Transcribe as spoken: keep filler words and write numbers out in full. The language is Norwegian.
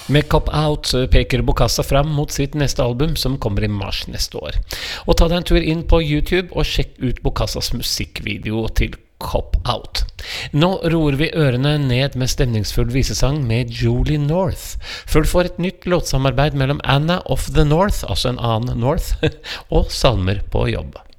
Med Cop Out peker Bokassa fram mot sitt neste album som kommer i mars neste år. Og ta deg en tur inn på YouTube og sjekk ut Bokassas musikkvideo til Cop Out. Nå roer vi ørene ned med stemningsfull visesang med Julie North, før du får et nytt låtsamarbeid mellom Anna of the North, altså en annen North, og Salmer på jobb.